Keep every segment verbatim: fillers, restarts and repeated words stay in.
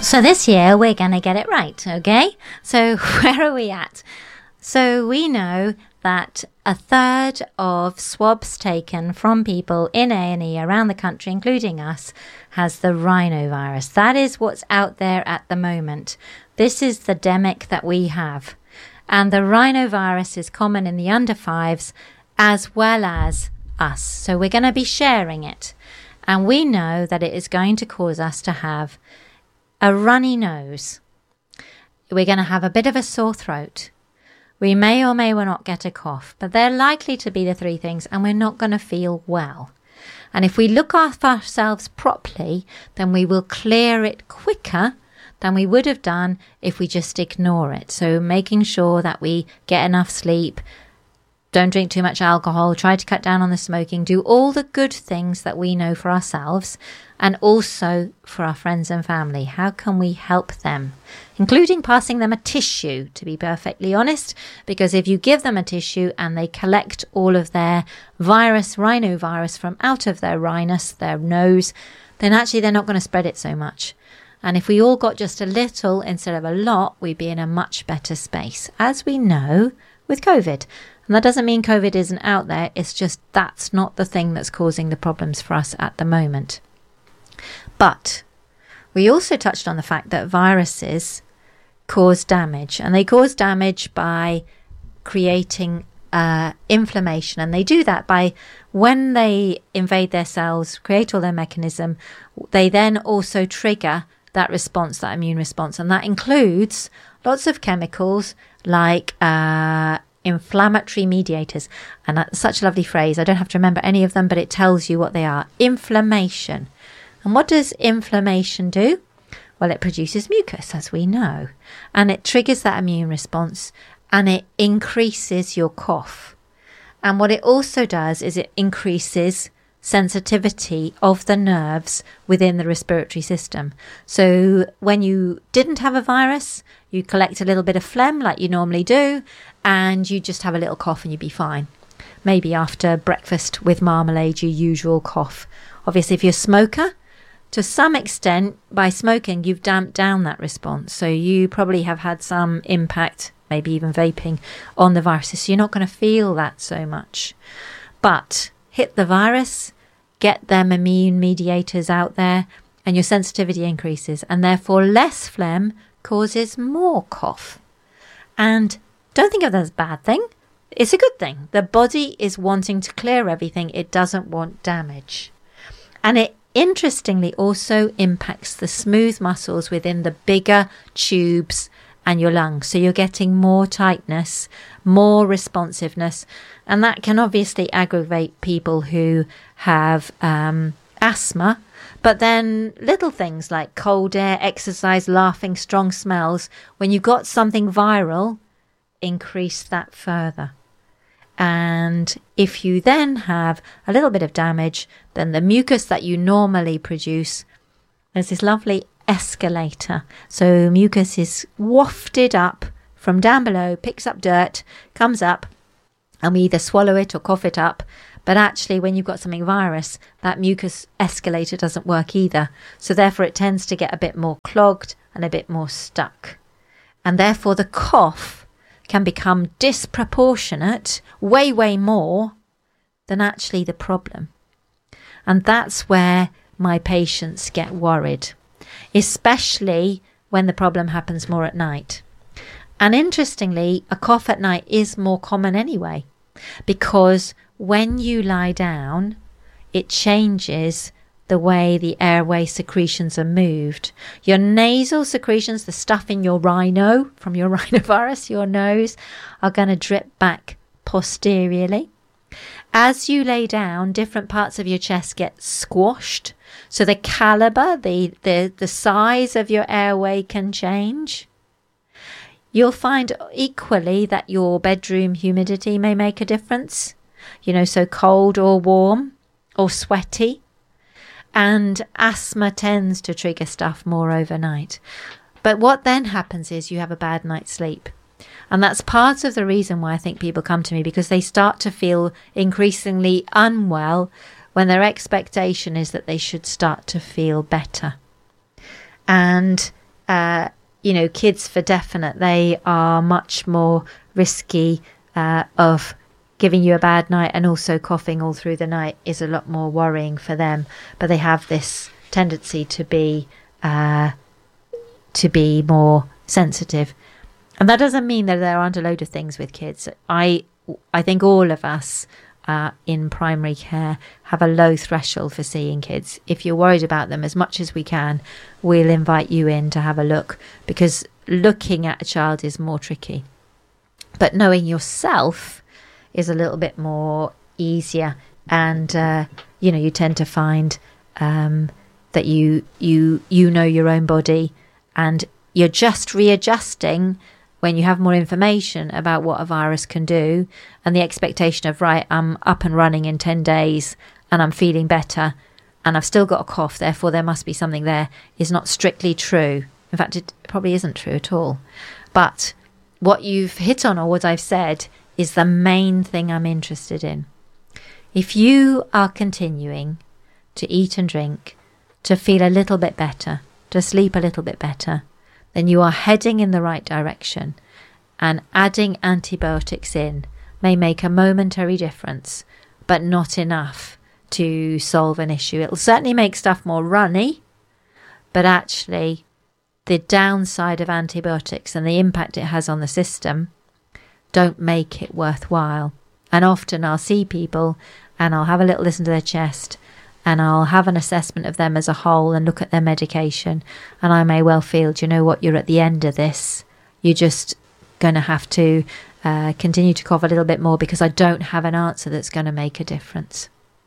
So this year we're going to get it right, okay? So where are we at? So we know that a third of swabs taken from people in A and E around the country, including us, has the rhinovirus. That is what's out there at the moment. This is the demic that we have. And the rhinovirus is common in the under fives as well as us. So we're going to be sharing it. And we know that it is going to cause us to have a runny nose. We're going to have a bit of a sore throat. We may or may not get a cough, but they're likely to be the three things, and we're not going to feel well. And if we look after ourselves properly, then we will clear it quicker than we would have done if we just ignore it. So making sure that we get enough sleep, don't drink too much alcohol, try to cut down on the smoking, do all the good things that we know for ourselves and also for our friends and family. How can we help them? Including passing them a tissue, to be perfectly honest, because if you give them a tissue and they collect all of their virus, rhinovirus, from out of their rhinus, their nose, then actually they're not going to spread it so much. And if we all got just a little instead of a lot, we'd be in a much better space, as we know with COVID. And that doesn't mean COVID isn't out there. It's just that's not the thing that's causing the problems for us at the moment. But we also touched on the fact that viruses cause damage, and they cause damage by creating uh, inflammation. And they do that by, when they invade their cells, create all their mechanism, they then also trigger that response, that immune response. And that includes lots of chemicals like uh, inflammatory mediators. And that's such a lovely phrase. I don't have to remember any of them, but it tells you what they are. Inflammation. And what does inflammation do? Well, it produces mucus, as we know, and it triggers that immune response, and it increases your cough. And what it also does is it increases sensitivity of the nerves within the respiratory system. So when you didn't have a virus, you collect a little bit of phlegm like you normally do, and you just have a little cough and you'd be fine. Maybe after breakfast with marmalade, your usual cough. Obviously, if you're a smoker, to some extent, by smoking, you've damped down that response. So you probably have had some impact, maybe even vaping, on the viruses. So you're not going to feel that so much. But hit the virus, get them immune mediators out there, and your sensitivity increases. And therefore, less phlegm causes more cough. And don't think of that as a bad thing. It's a good thing. The body is wanting to clear everything. It doesn't want damage. And it interestingly also impacts the smooth muscles within the bigger tubes and your lungs. So you're getting more tightness, more responsiveness. And that can obviously aggravate people who have um, asthma. But then little things like cold air, exercise, laughing, strong smells, when you've got something viral, increase that further. And if you then have a little bit of damage, then the mucus that you normally produce, there's this lovely escalator. So mucus is wafted up from down below, picks up dirt, comes up, and we either swallow it or cough it up. But actually, when you've got something virus, that mucus escalator doesn't work either. So therefore, it tends to get a bit more clogged and a bit more stuck. And therefore, the cough can become disproportionate, way, way more than actually the problem. And that's where my patients get worried, especially when the problem happens more at night. And interestingly, a cough at night is more common anyway, because when you lie down, it changes the way the airway secretions are moved. Your nasal secretions, the stuff in your rhino, from your rhinovirus, your nose, are going to drip back posteriorly. As you lay down, different parts of your chest get squashed. So the caliber, the, the, the size of your airway can change. You'll find equally that your bedroom humidity may make a difference. You know, so cold or warm or sweaty. And asthma tends to trigger stuff more overnight. But what then happens is you have a bad night's sleep. And that's part of the reason why I think people come to me, because they start to feel increasingly unwell when their expectation is that they should start to feel better. And uh, you know, kids for definite, they are much more risky uh, of giving you a bad night, and also coughing all through the night is a lot more worrying for them. But they have this tendency to be uh, to be more sensitive. And that doesn't mean that there aren't a load of things with kids. I I think all of us uh, in primary care have a low threshold for seeing kids. If you're worried about them, as much as we can, we'll invite you in to have a look, because looking at a child is more tricky. But knowing yourself is a little bit more easier, and uh, you know, you tend to find um, that you you you know your own body, and you're just readjusting when you have more information about what a virus can do, and the expectation of, right, I'm up and running in ten days and I'm feeling better and I've still got a cough, therefore there must be something there, is not strictly true. In fact, it probably isn't true at all. But what you've hit on, or what I've said, is the main thing I'm interested in. If you are continuing to eat and drink, to feel a little bit better, to sleep a little bit better, then you are heading in the right direction, and adding antibiotics in may make a momentary difference, but not enough to solve an issue. It'll certainly make stuff more runny, but actually the downside of antibiotics and the impact it has on the system don't make it worthwhile. And often I'll see people and I'll have a little listen to their chest, and I'll have an assessment of them as a whole and look at their medication, and I may well feel, do you know what, you're at the end of this. You're just going to have to uh, continue to cough a little bit more, because I don't have an answer that's going to make a difference.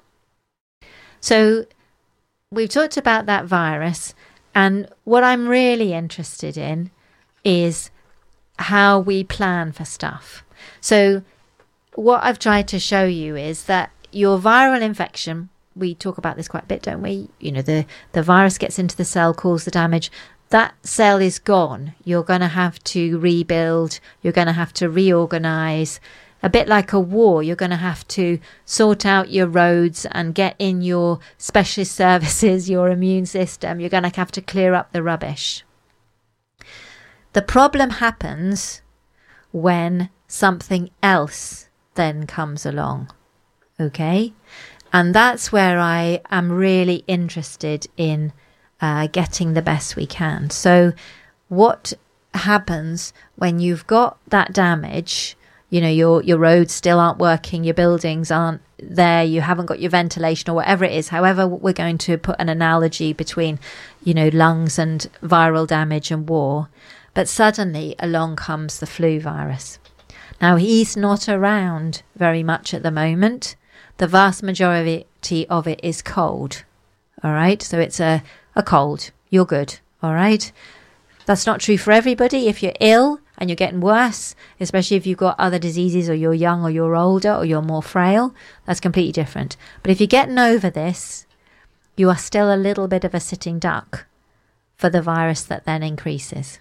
So we've talked about that virus, and what I'm really interested in is how we plan for stuff. So what I've tried to show you is that your viral infection, we talk about this quite a bit, don't we? You know, the, the virus gets into the cell, causes the damage. That cell is gone. You're going to have to rebuild. You're going to have to reorganize. A bit like a war, you're going to have to sort out your roads and get in your specialist services, your immune system. You're going to have to clear up the rubbish. The problem happens when something else then comes along. Okay? And that's where I am really interested in uh, getting the best we can. So what happens when you've got that damage? You know, your your roads still aren't working, your buildings aren't there, you haven't got your ventilation, or whatever it is. However, we're going to put an analogy between, you know, lungs and viral damage and war. But suddenly along comes the flu virus. Now, he's not around very much at the moment. The vast majority of it is cold, all right? So it's a, a cold. You're good, all right? That's not true for everybody. If you're ill and you're getting worse, especially if you've got other diseases, or you're young or you're older or you're more frail, that's completely different. But if you're getting over this, you are still a little bit of a sitting duck for the virus that then increases.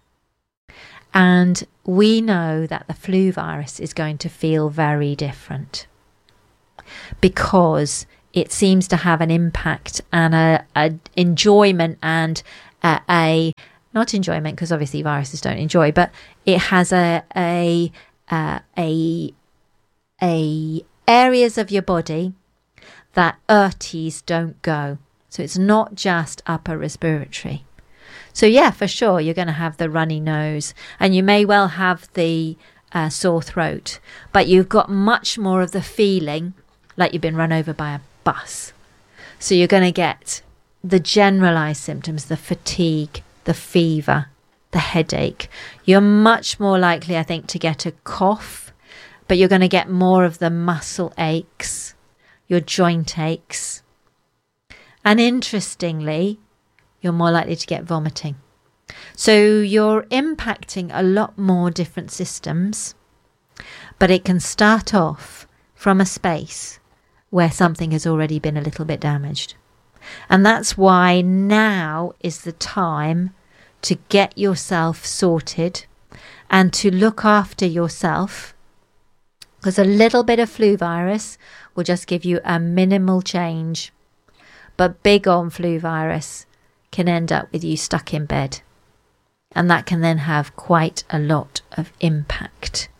And we know that the flu virus is going to feel very different, because it seems to have an impact and a, a enjoyment and a, a not enjoyment, because obviously viruses don't enjoy, but it has a a uh, a a areas of your body that U R Ts don't go. So it's not just upper respiratory. So yeah, for sure, you're going to have the runny nose, and you may well have the uh, sore throat, but you've got much more of the feeling like you've been run over by a bus. So you're going to get the generalized symptoms, the fatigue, the fever, the headache. You're much more likely, I think, to get a cough, but you're going to get more of the muscle aches, your joint aches. And interestingly, you're more likely to get vomiting. So you're impacting a lot more different systems, but it can start off from a space where something has already been a little bit damaged. And that's why now is the time to get yourself sorted and to look after yourself, because a little bit of flu virus will just give you a minimal change, but big on flu virus can end up with you stuck in bed. And that can then have quite a lot of impact.